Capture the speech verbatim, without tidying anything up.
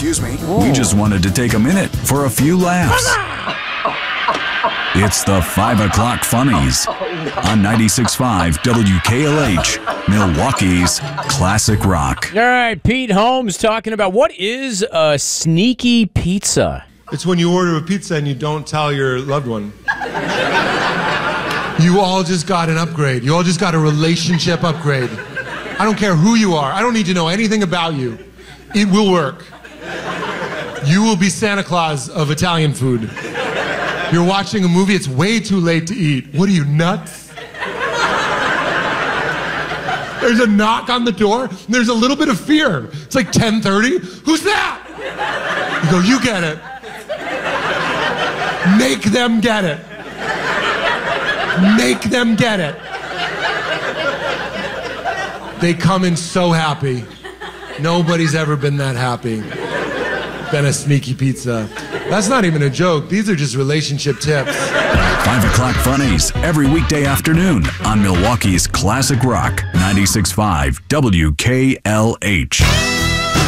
Excuse me. We just wanted to take a minute for a few laughs. It's the five o'clock Funnies on ninety-six point five W K L H, Milwaukee's classic rock. All right, Pete Holmes talking about what is a sneaky pizza. It's when you order a pizza and you don't tell your loved one. You all just got an upgrade. You all just got a relationship upgrade. I don't care who you are. I don't need to know anything about you. It will work. You will be Santa Claus of Italian food. You're watching a movie, it's way too late to eat. What are you, nuts? There's a knock on the door, and there's a little bit of fear. It's like ten thirty. Who's that? You go, you get it. Make them get it. Make them get it. They come in so happy. Nobody's ever been that happy. Been a sneaky pizza. That's not even a joke. These are just relationship tips. five o'clock Funnies every weekday afternoon on Milwaukee's classic rock, ninety-six point five W K L H.